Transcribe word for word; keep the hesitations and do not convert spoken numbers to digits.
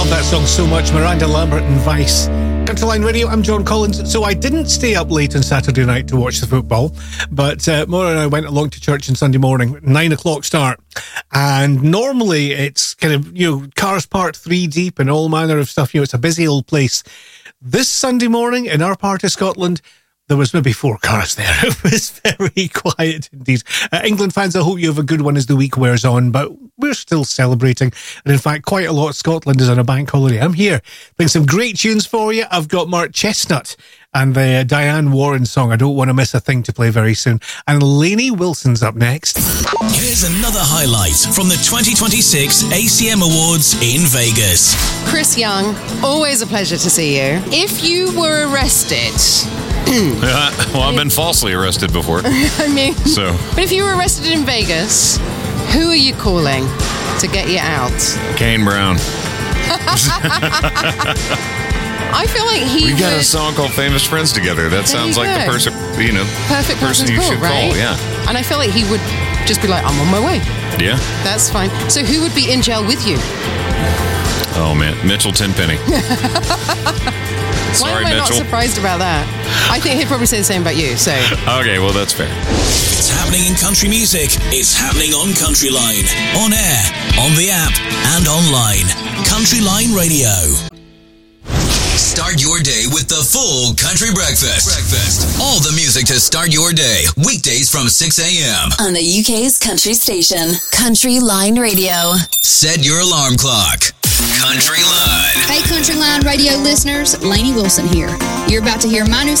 love that song so much. Miranda Lambert and Vice. Countryline Radio, I'm John Collins. So I didn't stay up late on Saturday night to watch the football, but uh, Maura and I went along to church on Sunday morning, nine o'clock start. And normally it's kind of, you know, cars parked three deep and all manner of stuff. You know, it's a busy old place. This Sunday morning in our part of Scotland, there was maybe four cars there. It was very quiet indeed. Uh, England fans, I hope you have a good one as the week wears on, but we're still celebrating. And in fact, quite a lot of Scotland is on a bank holiday. I'm here playing some great tunes for you. I've got Mark Chestnut and the uh, Diane Warren song, I Don't Want to Miss a Thing, to play very soon. And Lainey Wilson's up next. Here's another highlight from the twenty twenty-six A C M Awards in Vegas. Chris Young, always a pleasure to see you. If you were arrested... Uh, well, I've been falsely arrested before. I mean, so. But if you were arrested in Vegas, who are you calling to get you out? Kane Brown. I feel like he We got would... a song called Famous Friends Together. That There sounds you like go. the person, you know, Perfect person person you to call, should right? call, yeah. And I feel like he would just be like, I'm on my way. Yeah. That's fine. So who would be in jail with you? Oh, man. Mitchell Tenpenny. Why Sorry, am I Mitchell. not surprised about that? I think he'd probably say the same about you, so... Okay, well, that's fair. It's happening in country music. It's happening on Countryline. On air, on the app, and online. Countryline Radio. Start your day with the full Country Breakfast. Breakfast. All the music to start your day. Weekdays from six a.m. On the U K's country station, Countryline Radio. Set your alarm clock. Countryline. Hey, Countryline Radio listeners, Lainey Wilson here. You're about to hear my new